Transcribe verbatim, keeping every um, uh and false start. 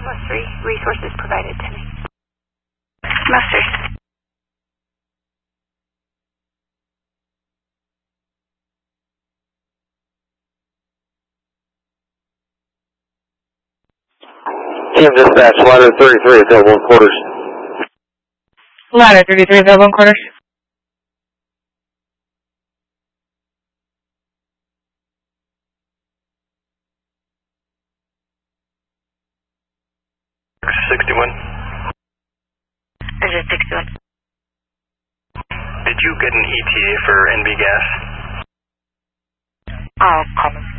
Most three resources provided to me. Mustard. Team dispatch, ladder thirty-three, available in quarters. Ladder thirty-three, available in quarters. sixty-one. This is sixty-one. Did you get an E T A for N B gas? Oh, common.